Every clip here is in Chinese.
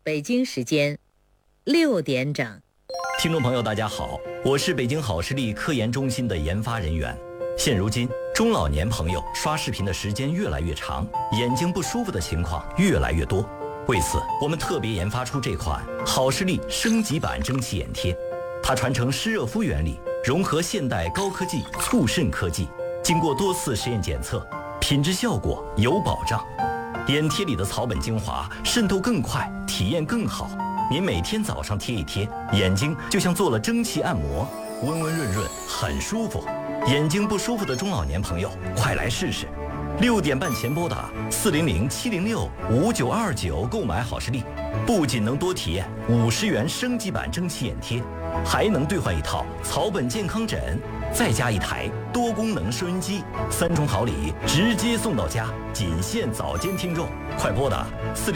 北京时间6点整。 听众朋友大家好，我是北京好视力科研中心的研发人员。现如今中老年朋友刷视频的时间越来越长，眼睛不舒服的情况越来越多。为此我们特别研发出这款好视力升级版蒸汽眼贴，它传承湿热敷原理，融合现代高科技促渗科技，经过多次实验检测，品质效果有保障。眼贴里的草本精华渗透更快，体验更好。您每天早上贴一贴，眼睛就像做了蒸汽按摩，温温润润，很舒服。眼睛不舒服的中老年朋友，快来试试。6点半前拨打400-706-5929购买好视力，不仅能多体验50元升级版蒸汽眼贴，还能兑换一套草本健康枕，再加一台多功能收音机，3重好礼直接送到家，仅限早间听众。快拨打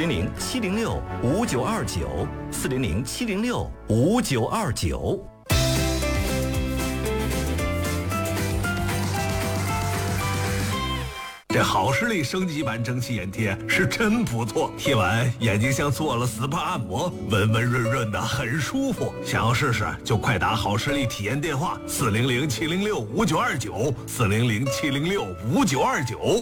400-706-5929，400-706-5929。 这好视力升级版蒸汽眼贴是真不错，贴完眼睛像做了 SPA 按摩，温温润润的，很舒服。想要试试就快打好视力体验电话400-706-5929，400-706-5929。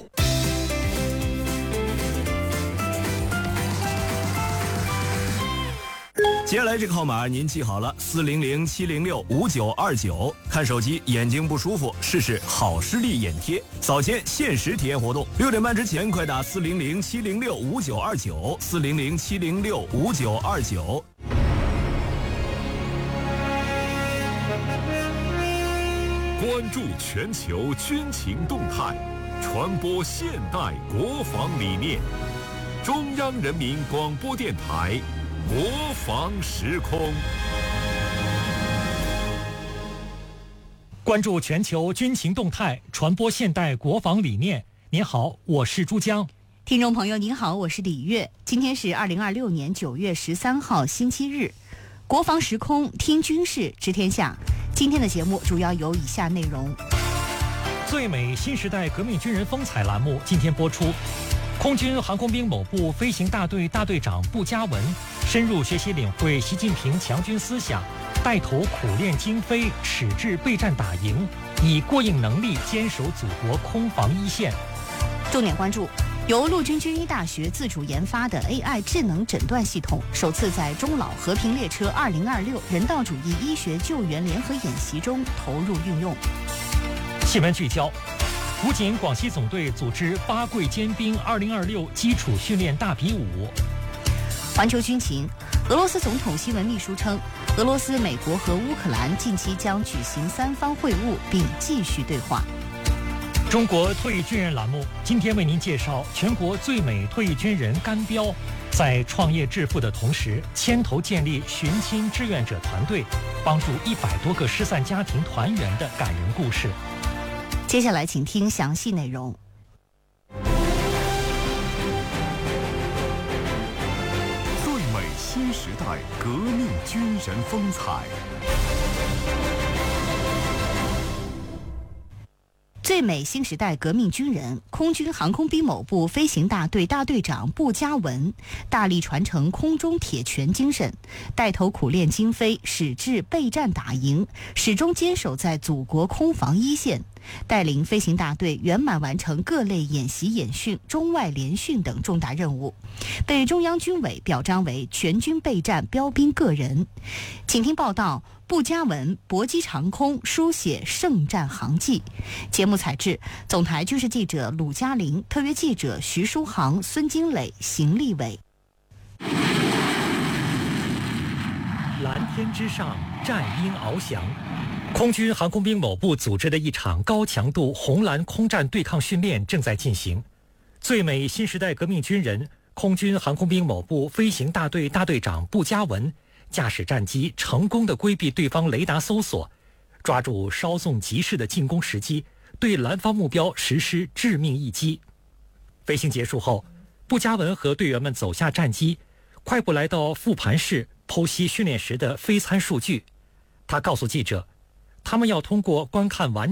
接下来这个号码您记好了，400-706-5929。看手机眼睛不舒服，试试好视力眼贴，早间限时体验活动，6点半之前快打400-706-5929，400-706-5929。 关注全球军情动态，传播现代国防理念。中央人民广播电台国防时空。 关注全球军情动态，传播现代国防理念。您好，我是珠江。 听众朋友您好，我是李月。今天是2026年9月13号星期日，国防时空听军事知天下。今天的节目主要有以下内容： 最美新时代革命军人风采栏目今天播出。空军航空兵某部飞行大队大队长布嘉文深入学习领会习近平强军思想，带头苦练精飞，矢志备战打赢，以过硬能力坚守祖国空防一线。 重点关注由陆军军医大学自主研发的 AI 智能诊断系统首次在中老和平列车2026人道主义医学救援联合演习中投入运用。 新闻聚焦：武警广西总队组织八桂尖兵2026基础训练大比武。 环球军情：俄罗斯总统新闻秘书称，俄罗斯、美国和乌克兰近期将举行3方会晤，并继续对话。 中国退役军人栏目今天为您介绍全国最美退役军人甘彪在创业致富的同时，牵头建立寻亲志愿者团队，帮助100多个失散家庭团圆的感人故事。 接下来请听详细内容。 最美新时代革命军人风采。 最美新时代革命军人，空军航空兵某部飞行大队大队长布嘉文大力传承空中铁拳精神，带头苦练精飞，矢志备战打赢，始终坚守在祖国空防一线，带领飞行大队圆满完成各类演习演训、中外联训等重大任务，被中央军委表彰为全军备战标兵个人。请听报道：布嘉文搏击长空，书写圣战航迹。节目采制：总台军事记者鲁嘉玲，特约记者徐书航、孙金磊、邢立伟。 蓝天之上，战鹰翱翔。空军航空兵某部组织的一场高强度红蓝空战对抗训练正在进行。最美新时代革命军人，空军航空兵某部飞行大队大队长布嘉文驾驶战机成功地规避对方雷达搜索，抓住稍纵即逝的进攻时机，对蓝方目标实施致命一击。飞行结束后，布嘉文和队员们走下战机，快步来到复盘室剖析训练时的飞参数据。他告诉记者，他们要通过观看完